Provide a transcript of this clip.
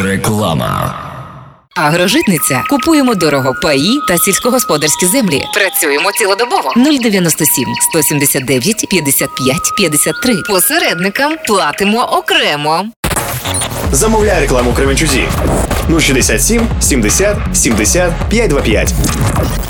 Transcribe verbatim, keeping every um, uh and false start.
Реклама. Агрожитниця. Купуємо дорого паї та сільськогосподарські землі. Працюємо цілодобово. нуль дев'яносто сім сто сімдесят дев'ять п'ятдесят п'ять п'ятдесят три. Посередникам платимо окремо. Замовляй рекламу Кременчузі. нуль шістдесят сім сімдесят сімдесят п'ятсот двадцять п'ять.